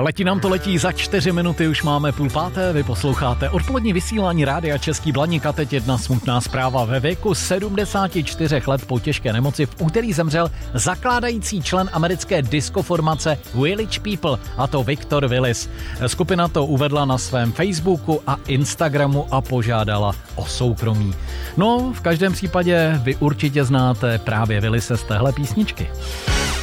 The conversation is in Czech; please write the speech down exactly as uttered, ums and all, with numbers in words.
Letí nám to letí, za čtyři minuty už máme půl páté, vy posloucháte odpolední vysílání Rádia Český Blaník a teď jedna smutná zpráva. Ve věku sedmdesáti čtyřech let po těžké nemoci v úterý zemřel zakládající člen americké diskoformace Village People, a to Victor Willis. Skupina to uvedla na svém Facebooku a Instagramu a požádala o soukromí. No, v každém případě vy určitě znáte právě Willise z téhle písničky.